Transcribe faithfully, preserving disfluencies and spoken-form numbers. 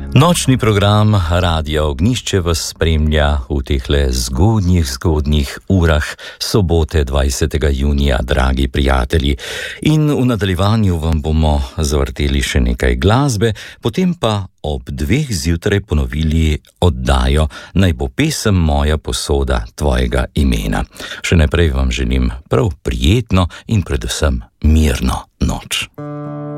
Nočni program Radia Ognjišče vas spremlja v tehle zgodnjih, zgodnjih urah sobote dvajsetega junija, dragi prijatelji. In v nadaljevanju vam bomo zavrteli še nekaj glasbe, potem pa ob dveh zjutraj ponovili oddajo Naj bo pesem moja posoda tvojega imena. Še naprej vam želim prav prijetno in predvsem mirno noč.